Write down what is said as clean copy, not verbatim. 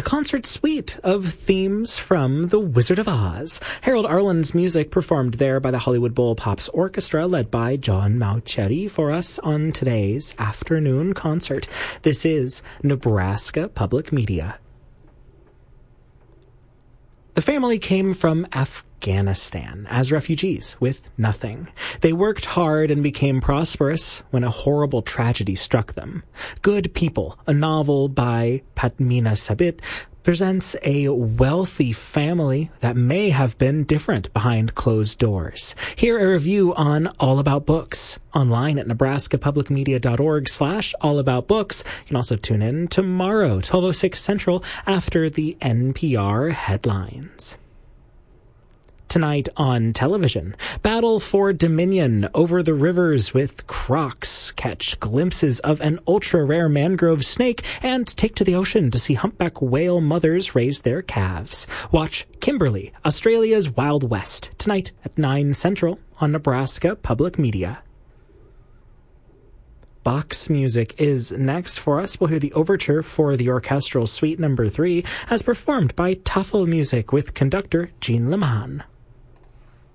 concert suite of themes from The Wizard of Oz. Harold Arlen's music performed there by the Hollywood Bowl Pops Orchestra, led by John Mauchetti, for us on today's afternoon concert. This is Nebraska Public Media. The family came from Afghanistan as refugees with nothing. They worked hard and became prosperous when a horrible tragedy struck them. Good People, a novel by Padmina Sabit, presents a wealthy family that may have been different behind closed doors. Hear a review on All About Books online at nebraskapublicmedia.org/allaboutbooks. You can also tune in tomorrow, 12:06 Central, after the NPR headlines. Tonight on television, Battle for Dominion over the rivers with crocs, catch glimpses of an ultra-rare mangrove snake, and take to the ocean to see humpback whale mothers raise their calves. Watch Kimberly, Australia's Wild West, tonight at 9 Central on Nebraska Public Media. Bach's music is next for us. We'll hear the overture for the Orchestral Suite No. 3 as performed by Tafel Music with conductor Jean Leman.